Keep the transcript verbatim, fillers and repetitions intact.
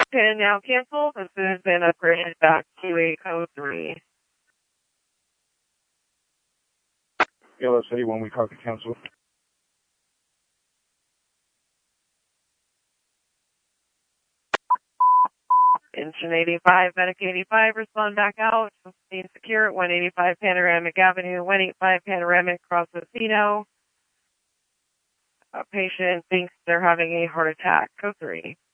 Can now cancel. This has been upgraded back to a code three. Yeah, let's say when we call to cancel. Engine eighty-five, Medic eighty-five, respond back out. Being secure at one eighty-five Panoramic Avenue, one eighty-five Panoramic, Cross Mosquito. A patient thinks they're having a heart attack. Code three.